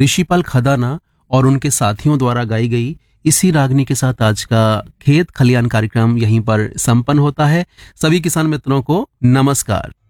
ऋषिपाल खदाना और उनके साथियों द्वारा गाई गई इसी रागनी के साथ आज का खेत खलियान कार्यक्रम यहीं पर संपन्न होता है। सभी किसान मित्रों को नमस्कार।